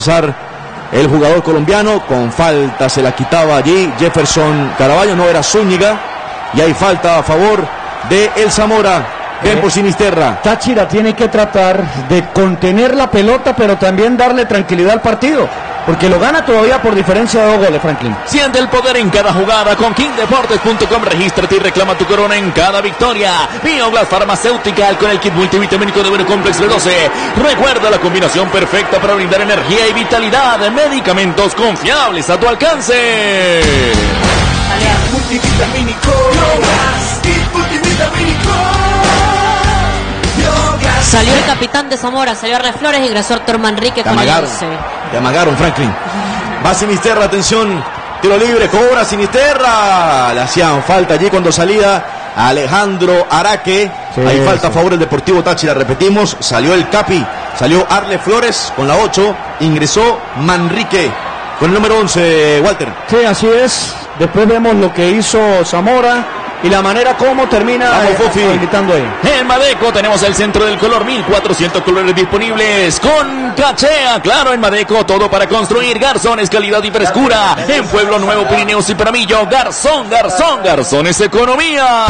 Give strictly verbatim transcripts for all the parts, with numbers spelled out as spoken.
El jugador colombiano con falta se la quitaba allí Jefferson Caraballo, no era Zúñiga, y hay falta a favor de el Zamora. Ven por Sinisterra. Táchira tiene que tratar de contener la pelota, pero también darle tranquilidad al partido, porque lo gana todavía por diferencia de dos goles, Franklin. Siente el poder en cada jugada con king deportes punto com. Regístrate y reclama tu corona en cada victoria. Bioglass Farmacéutica con el kit multivitamínico de Venocomplex B doce. Recuerda la combinación perfecta para brindar energía y vitalidad. Medicamentos confiables a tu alcance. Multivitamínico, Bioglass, kit multivitamínico. Salió el capitán de Zamora, salió Arle Flores, ingresó Artur Manrique con el once. Te amagaron, Franklin. Va Sinisterra, atención. Tiro libre, cobra Sinisterra. Le hacían falta allí cuando salía Alejandro Araque. Sí, hay falta sí. a favor del Deportivo Táchira. Repetimos, salió el Capi, salió Arle Flores con la ocho, ingresó Manrique con el número once, Walter. Sí, así es. Después vemos lo que hizo Zamora y la manera como termina eh, gritando ahí. En Madeco tenemos el centro del color, mil cuatrocientos colores disponibles con Cachea. Claro, en Madeco todo para construir. Garzones, calidad y frescura. En Pueblo Nuevo, Pirineos y Paramillo. Garzón, Garzón, Garzones Economía.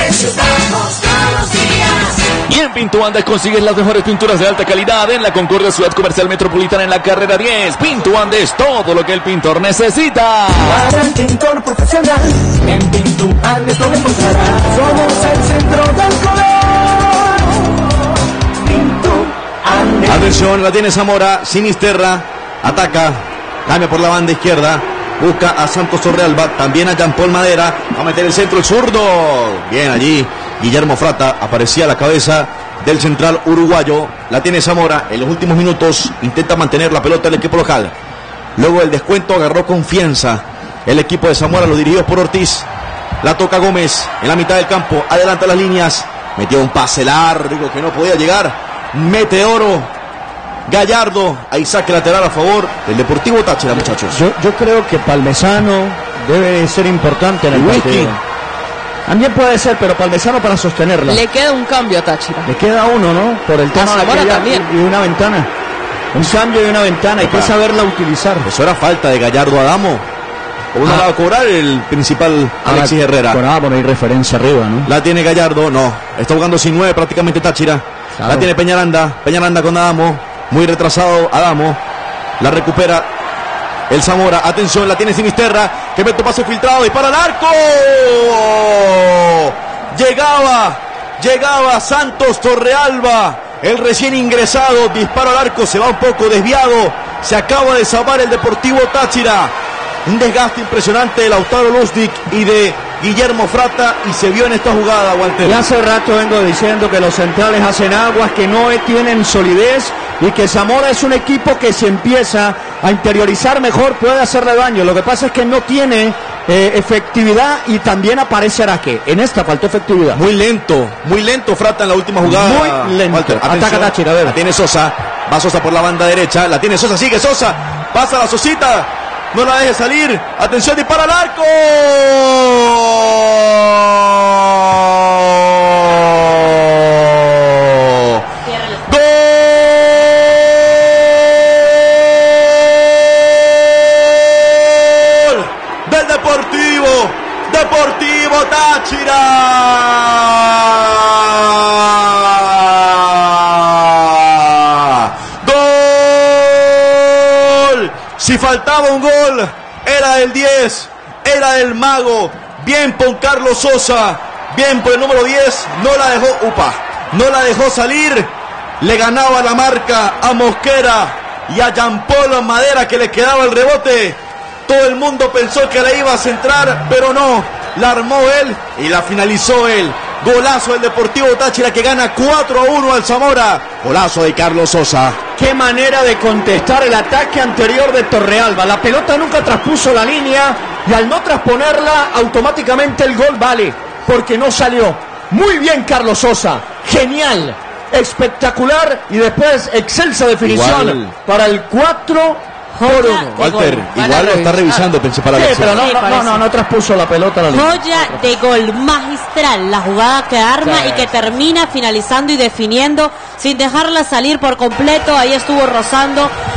Y en Pintuandes consigues las mejores pinturas de alta calidad en la Concordia Ciudad Comercial Metropolitana en la carrera diez. Pintuandes, todo lo que el pintor necesita. Para el pintor profesional, en Pintuandes lo encontrarás. Somos el centro del color. Pintuandes. Atención, la tiene Zamora, Sinisterra, ataca, cambia por la banda izquierda. Busca a Santos Torrealba, también a Jean Paul Madera. Va a meter el centro, el zurdo. Bien allí. Guillermo Frata aparecía a la cabeza del central uruguayo. La tiene Zamora. En los últimos minutos intenta mantener la pelota del equipo local. Luego del descuento agarró confianza el equipo de Zamora, lo dirigió por Ortiz. La toca Gómez en la mitad del campo. Adelanta las líneas. Metió un pase largo que no podía llegar. Meteoro. Gallardo, ahí saque lateral a favor del Deportivo Táchira, muchachos. Yo, yo creo que Palmesano debe ser importante en el partido. También puede ser, pero Palmesano para sostenerla. Le queda un cambio a Táchira. Le queda uno, ¿no? Por el tema de Zamora también. Y una ventana. Un cambio y una ventana, hay que saberla utilizar. Eso era falta de Gallardo a Adamo. ¿Cómo no la va a cobrar el principal Alexis ah, Herrera? Bueno, no hay referencia arriba, ¿no? La tiene Gallardo, no. Está jugando sin nueve prácticamente Táchira. Claro. La tiene Peñaranda, Peñaranda con Adamo. Muy retrasado Adamo. La recupera el Zamora. Atención, la tiene Sinisterra. Que mete pase filtrado. Dispara al arco. Llegaba. Llegaba Santos Torrealba. El recién ingresado. Disparo al arco. Se va un poco desviado. Se acaba de salvar el Deportivo Táchira. Un desgaste impresionante de Lautaro Lustig y de Guillermo Frata, y se vio en esta jugada, Walter. Y hace rato vengo diciendo que los centrales hacen aguas, que no tienen solidez, y que Zamora es un equipo que se empieza a interiorizar mejor, puede hacerle daño. Lo que pasa es que no tiene eh, efectividad, y también aparece Araque. En esta faltó efectividad. Muy lento, muy lento Frata en la última jugada. Muy lento. Walter, ataca Táchira, a ver. La tiene Sosa, va Sosa por la banda derecha, la tiene Sosa, sigue Sosa, pasa la Sosita. No la deje salir. Atención, dispara al arco. ¡Gol! Del Deportivo. Deportivo Táchira. Si faltaba un gol, era el diez, era el mago. Bien por Carlos Sosa, bien por el número diez, no la dejó, upa, no la dejó salir. Le ganaba la marca a Mosquera y a Jean Paul Madera, que le quedaba el rebote. Todo el mundo pensó que la iba a centrar, pero no, la armó él y la finalizó él. Golazo del Deportivo Táchira, que gana cuatro a uno al Zamora. Golazo de Carlos Sosa. Qué manera de contestar el ataque anterior de Torrealba. La pelota nunca traspuso la línea, y al no transponerla, automáticamente el gol vale, porque no salió. Muy bien Carlos Sosa, genial, espectacular, y después excelsa definición. Igual para el cuatro por uno. Walter, igual lo está revisando, pensé para sí, la pero no, no, no, no, no traspuso la pelota a la línea. Joya de gol, magistral, la jugada que arma sí. y que termina finalizando y definiendo sin dejarla salir por completo. Ahí estuvo rozando